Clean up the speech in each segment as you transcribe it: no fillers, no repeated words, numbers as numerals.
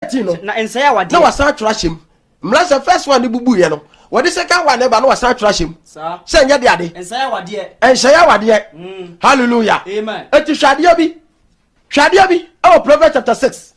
18 no na ensaya wade na wasan trashim mlasa first one bubu ye no what the second one eba no wasan trashim say nya de ade ensaya wade hallelujah amen eti hwade bi oh Proverbs chapter 6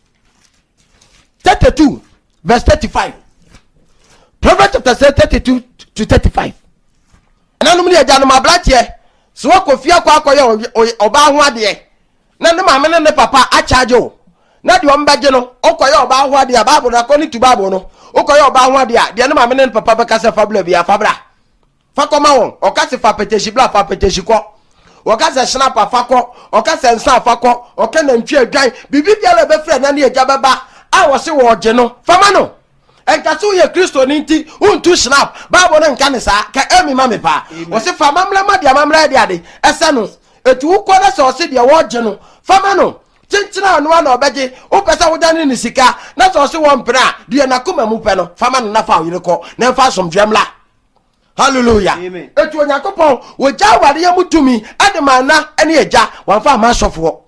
32 verse 35 Proverbs chapter 6 32 to 35 ananum ne agya no mablatie so wakofia kwakoye oba ho ade na ne maame ne papa a charge o na de ombaje no okoye oba ho ade Bible na according to Bible no okoye oba ho ade de ne maame ne papa be kase fabula bia fabra fakoma won okase fa peteshi bla fa peteshi ko okase snapa fako okase nsa fako okana ntwe adwan bibi bia le be frɛ na ne agya beba a wo se wo gye no fama no enkaso ye Kristo ni nti untu snap Bible no nka ne sa ka emi ma me pa wo se fa mamla ma dia mamla dia de ese no etu uko na se wo se dia wo gye no fama no chinchina anu na obeje o pesa wo dane ni sika na se wo se wo mpra dia na kuma mu pe no fama no na fa wo yireko na fa somdwemla hallelujah etu Onyankopon wo ja ware ya mutumi ademana ene eja wan fa ma sofo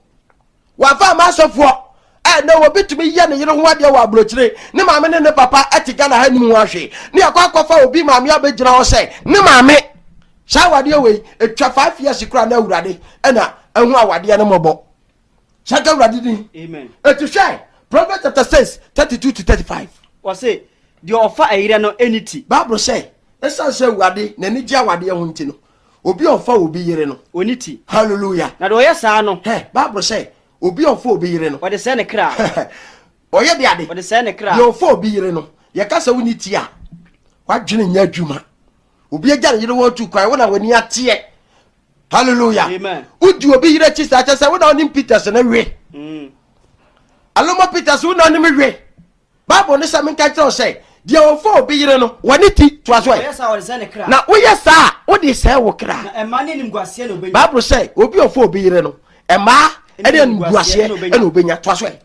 na wo bitumi ye ne yire ho ade wa abrochire ne maame ne papa atiga na hanim ho ahwe ne akwafa obi maame abegyina ho se ne maame sha wade we etwa 5 years kura na awurade na ehu awade ne mobo sha ga awurade din amen etu hwe Proverbs chapter 6 32 to 35 wo se de ofa ayire no eniti Bible say esa se awurade na ni gya awade ho nti no obi ofa obi yire no oniti hallelujah na de oye saa no Bible say obi ofo obi yire no wode se ne kra oye de ade wode se ne kra yo ofo obi yire no ye kasa woni ti a wadwene nya adwuma obi agya yire wo tu kwai wona wani ate hallelujah amen udi obi yire chi sa cha sa wona onim Peters na we aloma Peters wona onim we Bible ne sa men ka tell say dia ofo obi yire no wani ti to aso oye sa wode se ne kra na oye sa wode se wo kra na emane nim guasie no benya Bible say obi ofo obi yire no ema ene nguasie ene obenya to aso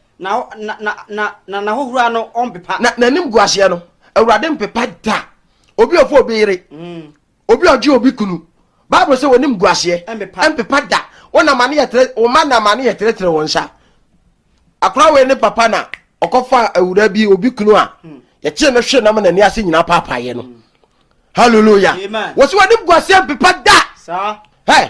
na hohura no ompepa na nim guasie no awurade mpepa da obi ofo obi yire obi oji obi kunu Bible say wonim guasie empepa da wona mane yetre o ma na mane yetre wonsa akra we ne papa na okofa awura bi obi kunu a ye che ne hwe na ma na ni ase nyina papa ye no hallelujah wo se wonim guasie empepa da sa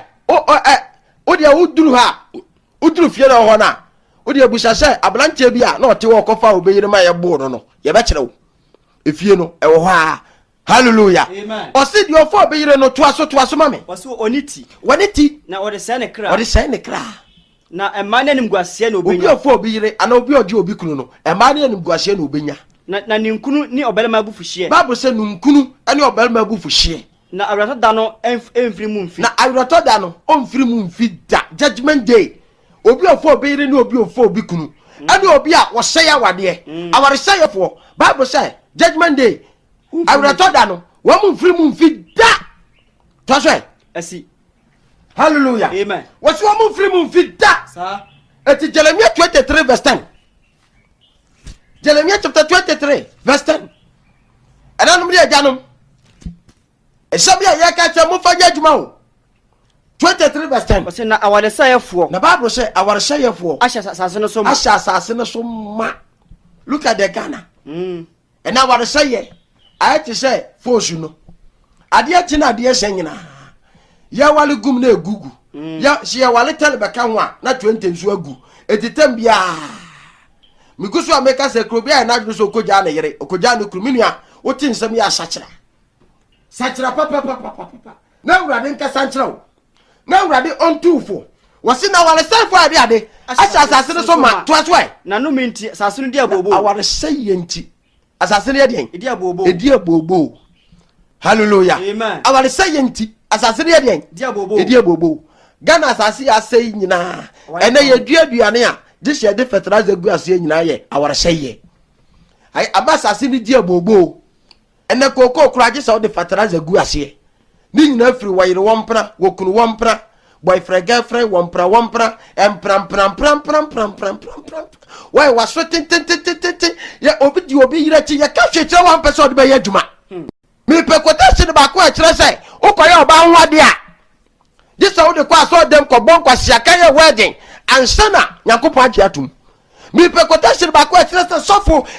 o dia uduru ha uduru fie na ho na o dia busa se ablanche bi a na ote wo kofa obeyire ma ye bo no ye be kire wo efie no e wo ha hallelujah o se di ofo obeyire no to aso mame o se oniti na o de se ne kra na emane nim guasie na obenya obi ofo obeyire ana obi oje obi kunu no emane nim guasie na obenya na ninkunu ni obelema bufuhie Bible se ninkunu ani obelema bufuhie na awrato da no emfiri mu mfi na awrato da no omfiri mu mfi da judgment day obi ofo obeyire ni obi ofo obi kunu ani obi a wo sey awade aware seyefo Bible say judgment day awrato da no wo mu mfiri mu mfi da to so asi hallelujah amen wo so mu mfiri mu mfi da sa eti Jeremiah 23 verse 10 Jeremiah chapter 23 verse 10 ananum dia janom esabia yaka mu fanya adwuma o 23 verse 10 o se na aware sayefo na Bible say aware sayefo asha sase no so ma look at the Ghana and now aware saye ayati say force no ade ati na ade senyina ya wale gum na egugu ya si ya wale tele beka ho a na 20 nso agu etitam bia migusu ameka se krobia na adwo so koja na yere okoja na kruminu woti nsem ya sachira papa na urade nka sanchira na urade ontufo wasi na wale selfo ade asha asase no so ma to aswe na no minti asase no dia bobo aware sey enti asase no ye dia bobo hallelujah amen aware sey enti asase no ye dia bobo Ghana asase ya sey nyina ene ye duaduane a dis ye de fertilizer gu ase nyina ye aware sey ye ai abasase no dia bobo ene koko kuraje se o de fertilizer gu ase ni nyina firi wayire wompra wokunu wompra boyfriend girlfriend wompra empram why was so tin ya obi yire chi ya ka hwetire wan person de be ya djuma me pe quotation ba ko a kire say ukoye oba ho ade a this how de kwa so dem ko bon kwasi aka ye wedding ansana yakopon age atum me pe quotation ba ko a kire say sofo